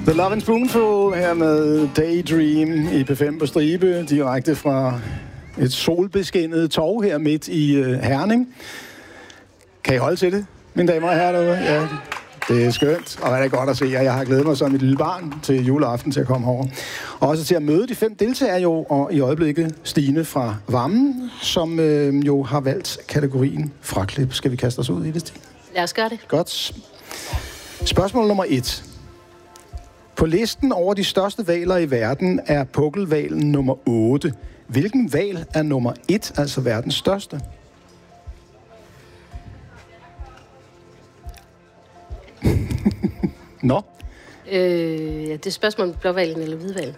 The Love and Spoonful her med Daydream i P5 på stribe, direkte fra et solbeskinnet torv her midt i Herning. Kan I holde til det, mine damer og herrer derude? Ja, det er skønt, og det er godt at se jer. Jeg har glædet mig som et lille barn til juleaften til at komme over. Og også til at møde de 5 deltagere jo, og i øjeblikket Stine fra Vammen, som jo har valgt kategorien fraklip. Skal vi kaste os ud i det, Stine? Lad os gøre det. Godt. Spørgsmål nummer 1. På listen over de største hvaler i verden er pukkelhvalen nummer 8. Hvilken hval er nummer 1, altså verdens største? Nå? Ja, det er spørgsmål om blåhvalen eller hvidhvalen.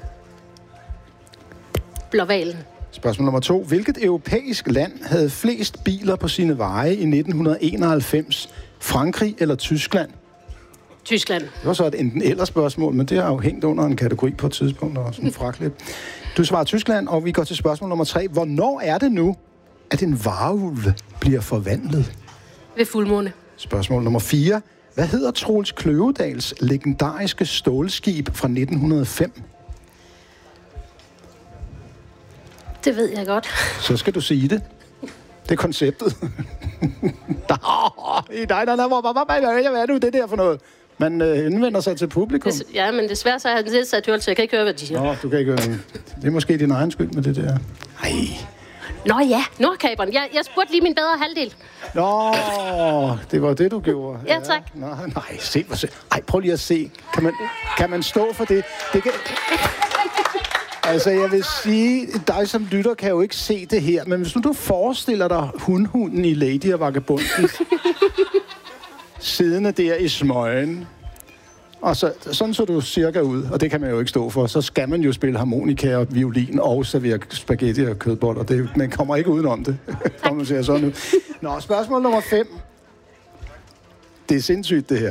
Blåhvalen. Spørgsmål nummer 2. Hvilket europæisk land havde flest biler på sine veje i 1991? Frankrig eller Tyskland? Tyskland. Det var så et enten-eller spørgsmål, men det har jo hængt under en kategori på et tidspunkt, og sådan en fraklip. Du svarer Tyskland, og vi går til spørgsmål nummer 3. Hvornår er det nu, at en varulv bliver forvandlet? Ved fuldmåne. Spørgsmål nummer 4. Hvad hedder Troels Kløvedals legendariske stålskib fra 1905? Det ved jeg godt. Så skal du sige det. Det er konceptet. Nej, hvad er det det der for noget? Man henvender sig til publikum. Ja, men desværre så har jeg nedsat hørelse, så jeg kan ikke høre, hvad de siger. Nå, du kan ikke høre det. Det er måske din egen skyld med det der. Ej. Nå ja, Nordkaberen. Jeg spurgte lige min bedre halvdel. Nå, det var det, du gjorde. Ja, tak. Nå, nej, se, hvor se. Ej, prøv lige at se. Kan man stå for det? Det kan... Altså, jeg vil sige, dig som lytter kan jo ikke se det her, men hvis du forestiller dig hunden i Lady og Vagabunden, siddende der i smøgen, og sådan så du cirka ud, og det kan man jo ikke stå for, så skal man jo spille harmonika og violin og servere spaghetti og kødboller. Man kommer ikke udenom det, når man ser sådan ud. Nå, spørgsmål nummer 5. Det er sindssygt, det her.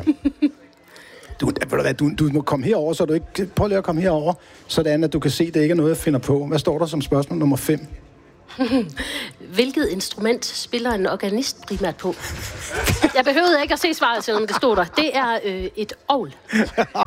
Du må komme herover, så du ikke... Prøv lige at komme herover, sådan at du kan se, at det ikke er noget, jeg finder på. Hvad står der som spørgsmål nummer 5? Hvilket instrument spiller en organist primært på? Jeg behøvede ikke at se svaret, selvom det stod der. Det er et orgel. 5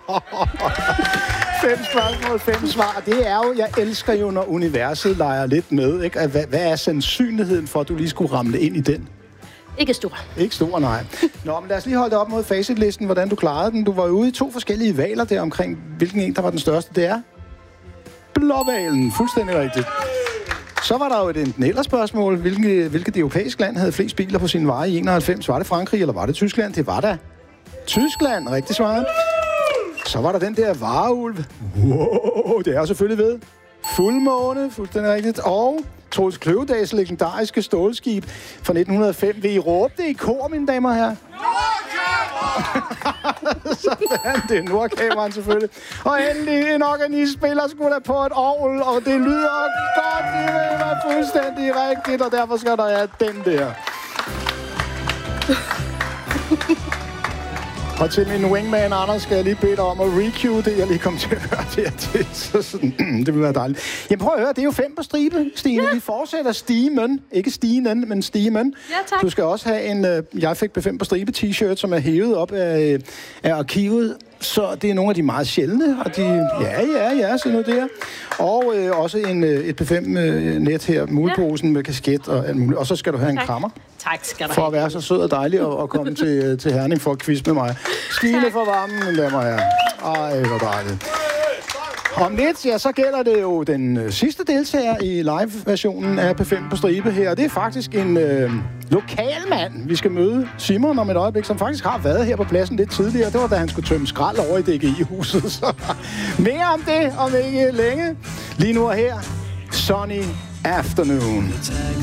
spørgsmål, 5 svar. Det er jo... Jeg elsker jo, når universet leger lidt med, ikke? Hvad er sandsynligheden for, at du lige skulle ramle ind i den? Ikke stor. Ikke stor, nej. Nå, men lad os lige holde det op mod facitlisten, hvordan du klarede den. Du var ude i 2 forskellige hvaler der omkring, hvilken en, der var den største. Det er blåhvalen. Fuldstændig rigtigt. Så var der jo et enten-eller spørgsmål. Hvilket europæisk land havde flest biler på sin veje i 91? Var det Frankrig, eller var det Tyskland? Det var da Tyskland. Rigtig svaret. Så var der den der varulv. Wow, det er selvfølgelig ved fuldmåne. Fuldstændig rigtigt. Og Troels Kløvedals legendariske stålskib fra 1905. Vil I råbe det i kor, mine damer og herrer? Sådan, det er Nordkaberen selvfølgelig. Og endelig en organist spiller sgu da på et orgel, og det lyder godt, det var fuldstændig rigtigt, og derfor skal der have den der. Og til min wingman, Anders, skal jeg lige bede dig om at recue det, jeg lige kom til at høre det. Så sådan, det vil være dejligt. Jamen prøv at høre, det er jo 5 på stribe, Stine. Ja. Vi fortsætter stimen. Ikke stinen, men stimen. Ja, tak. Du skal også have en Jeg fik på 5 på stribe t-shirt, som er hævet op af arkivet. Så det er nogle af de meget sjældne, og de... Ja, se nu der. Og også et P5-net her, muleposen med kasket og alt muligt. Og så skal du have en krammer. Tak skal du for at være så sød og dejlig og komme til Herning for at quizze med mig. Stine fra Vammen, mine damer og herrer. Ej, hvor dejligt. Om lidt, ja, så gælder det jo den sidste deltager i live-versionen af P5 på stribe her. Det er faktisk en lokal mand, vi skal møde, Simon, om et øjeblik, som faktisk har været her på pladsen lidt tidligere. Det var, da han skulle tømme skrald over i DGI-huset. Så mere om det om ikke længe. Lige nu og her, Sunny Afternoon.